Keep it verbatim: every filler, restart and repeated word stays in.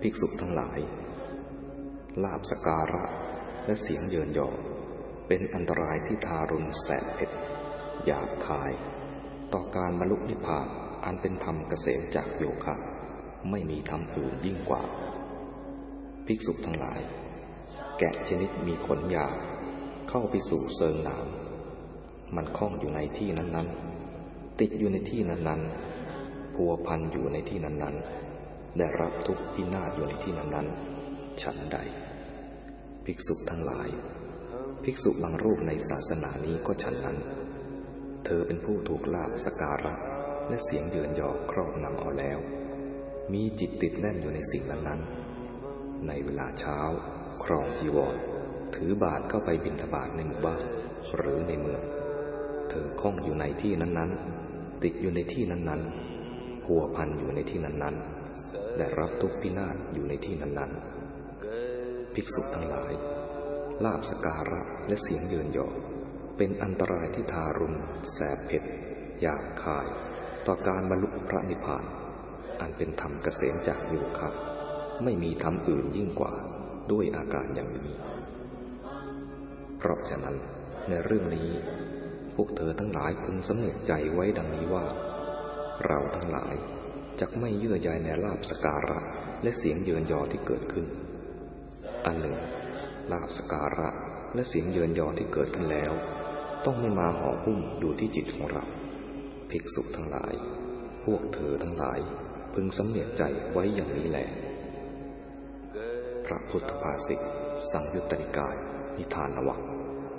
ภิกษุทั้งหลายลาภสักการะและเสียงเยินยอเป็นอันตรายที่ทารุณแสบเผ็ดหยาบคายต่อการบรรลุนิพพานอันเป็นธรรมเกษมจากโยคะไม่มีธรรมอื่นยิ่งกว่าภิกษุทั้งหลายแกะชนิดมีขนยาวเข้าไปสู่เซิงหนามมันคล้องอยู่ในที่นั้นๆติดอยู่ในที่นั้นๆพัวพันอยู่ในที่นั้นๆได้รับทุกข์พินาศอยู่ในที่นั้นๆฉันใดภิกษุทั้งหลายภิกษุบางรูปในศาสนานี้ก็ฉันนั้นเธอเป็นผู้ถูกลาภสักการะและเสียงเยินยอครอบงำเอาแล้วมีจิตติดแน่นอยู่ในสิ่งนั้นๆในเวลาเช้าครองจีวรถือบาตรเข้าไปบิณฑบาตในหมู่บ้านหรือในเมืองเธอคล้องอยู่ในที่นั้นๆติดอยู่ในที่นั้นๆพัวพันอยู่ในที่นั้นๆได้รับทุกข์พินาศอยู่ในที่นั้นๆภิกษุทั้งหลายลาภสักการะและเสียงเยินยอเป็นอันตรายที่ทารุณแสบเผ็ดหยาบคายต่อการบรรลุพระนิพพานอันเป็นธรรมเกษมจากโยคะไม่มีธรรมอื่นยิ่งกว่าด้วยอาการอย่างนี้เพราะฉะนั้นในเรื่องนี้พวกเธอทั้งหลายพึงสำนึกใจไว้ดังนี้ว่าเราทั้งหลายจักไม่เยื่อใยในลาภสักการะและเสียงเยินยอที่เกิดขึ้นอันหนึ่งลาภสักการะและเสียงเยินยอที่เกิดขึ้นแล้วต้องไม่มาห่อหุ้มอยู่ที่จิตของเราภิกษุทั้งหลายพวกเธอทั้งหลายพึงสำเนียกใจไว้อย่างนี้แลพระพุทธภาษิตสังยุตตนิกายนิทานวรรค